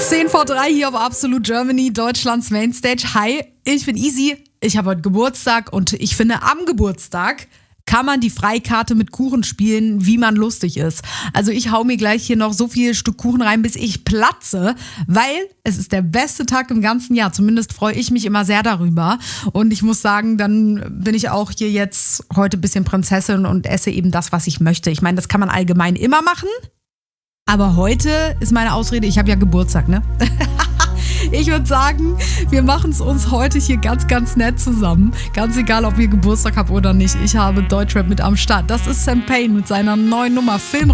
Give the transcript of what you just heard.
10 vor 3 hier auf Absolute Germany, Deutschlands Mainstage. Hi, ich bin Easy, ich habe heute Geburtstag und ich finde, am Geburtstag kann man die Freikarte mit Kuchen spielen, wie man lustig ist. Also ich hau mir gleich hier noch so viel Stück Kuchen rein, bis ich platze, weil es ist der beste Tag im ganzen Jahr. Zumindest freue ich mich immer sehr darüber. Und ich muss sagen, dann bin ich auch hier jetzt heute ein bisschen Prinzessin und esse eben das, was ich möchte. Ich meine, das kann man allgemein immer machen. Aber heute ist meine Ausrede, ich habe ja Geburtstag, ne? Ich würde sagen, wir machen es uns heute hier ganz, ganz nett zusammen. Ganz egal, ob ihr Geburtstag habt oder nicht. Ich habe Deutschrap mit am Start. Das ist Sam Payne mit seiner neuen Nummer Film.